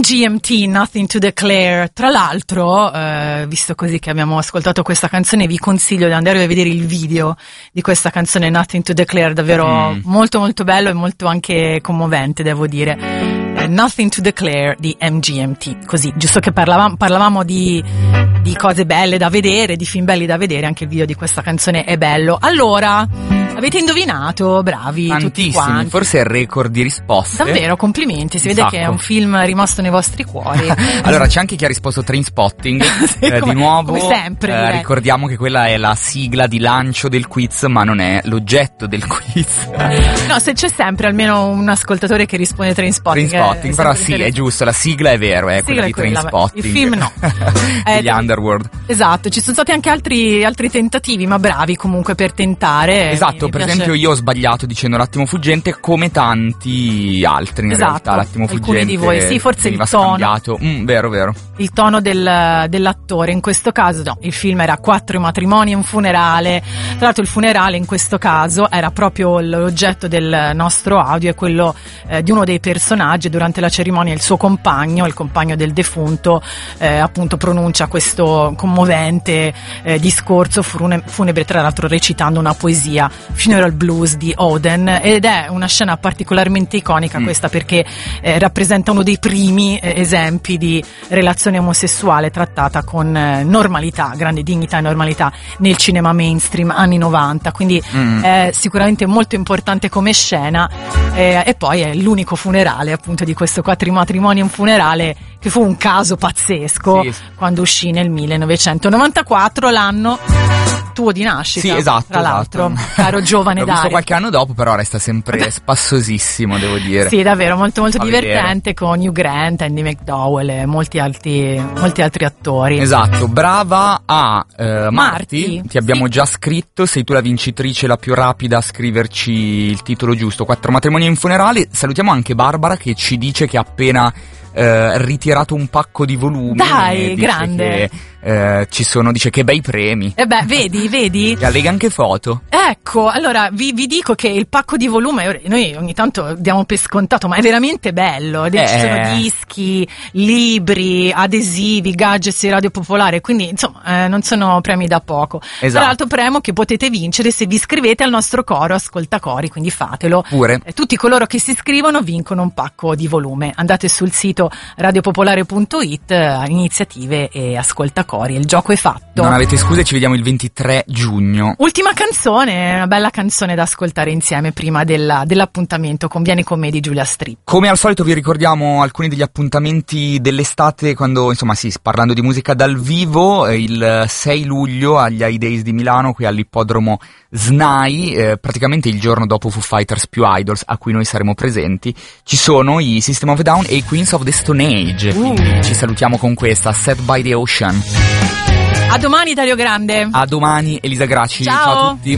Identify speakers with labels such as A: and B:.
A: MGMT, Nothing to Declare. Tra l'altro, visto così che abbiamo ascoltato questa canzone, vi consiglio di andare a vedere il video di questa canzone Nothing to Declare, davvero molto molto bello e molto anche commovente, devo dire. Nothing to Declare di MGMT, così, giusto che parlavamo di cose belle da vedere, di film belli da vedere, anche il video di questa canzone è bello. Allora, avete indovinato? Bravi tutti quanti.
B: Forse è il record di risposte.
A: Davvero, complimenti, si vede che è un film rimasto nei vostri cuori.
B: Allora, c'è anche chi ha risposto Trainspotting,
A: sì,
B: di nuovo,
A: come sempre.
B: Ricordiamo che quella è la sigla di lancio del quiz, ma non è l'oggetto del quiz.
A: No, se c'è sempre almeno un ascoltatore che risponde Trainspotting,
B: però sì, è giusto, la sigla è vero, è quella di Trainspotting.
A: Il film no.
B: Gli Underworld.
A: Esatto, ci sono stati anche altri tentativi, ma bravi comunque per tentare.
B: Esatto, per esempio io ho sbagliato dicendo L'Attimo Fuggente, come tanti altri in realtà. L'Attimo Fuggente,
A: alcuni di voi, sì, forse il tono.
B: Scambiato. Vero. Il
A: tono dell'attore, in questo caso no, il film era 4 matrimoni e un funerale. Tra l'altro il funerale in questo caso era proprio l'oggetto del nostro audio, è quello di uno dei personaggi. Durante la cerimonia il suo compagno, il compagno del defunto, appunto pronuncia questo commovente discorso funebre, tra l'altro recitando una poesia, Funeral Blues di Oden, ed è una scena particolarmente iconica questa, perché rappresenta uno dei primi esempi di relazione omosessuale trattata con normalità, grande dignità e normalità nel cinema mainstream anni 90, quindi è sicuramente molto importante come scena, e poi è l'unico funerale appunto di questo 4 matrimoni e un funerale, che fu un caso pazzesco, sì, quando uscì nel 1994, l'anno tuo di nascita.
B: Sì, esatto,
A: tra l'altro, caro giovane Dario.
B: L'ho visto qualche anno dopo, però resta sempre spassosissimo, devo dire.
A: Sì, davvero, molto molto divertente, con Hugh Grant, Andy McDowell e molti altri attori.
B: Esatto, brava a Marti, ti abbiamo già scritto, sei tu la vincitrice, la più rapida a scriverci il titolo giusto, 4 matrimoni e un funerale. Salutiamo anche Barbara, che ci dice che ha appena ritirato un pacco di volumi.
A: Dai, grande.
B: Ci sono, dice che bei premi.
A: Vedi?
B: E allega anche foto.
A: Ecco, allora vi dico che il pacco di volume noi ogni tanto diamo per scontato, ma è veramente bello. Ci sono dischi, libri, adesivi, gadgets di Radio Popolare, quindi insomma non sono premi da poco.
B: Esatto.
A: Tra l'altro premio che potete vincere se vi iscrivete al nostro coro Ascoltacori, quindi fatelo.
B: Pure.
A: Tutti coloro che si iscrivono vincono un pacco di volume. Andate sul sito radiopopolare.it, iniziative e Ascoltacori. Il gioco è fatto.
B: Non avete scuse, ci vediamo il 23 giugno.
A: Ultima canzone, una bella canzone da ascoltare insieme prima dell'appuntamento con Vieni con me di Giulia Strip.
B: Come al solito vi ricordiamo alcuni degli appuntamenti dell'estate, quando parlando di musica dal vivo, il 6 luglio agli High Days di Milano, qui all'ippodromo SNAI, praticamente il giorno dopo Foo Fighters più Idols, a cui noi saremo presenti. Ci sono i System of a Down e i Queens of the Stone Age, quindi ci salutiamo con questa Set by the Ocean.
A: A domani Dario Grande.
B: A domani Elisa Gracci.
A: Ciao.
B: Ciao a tutti.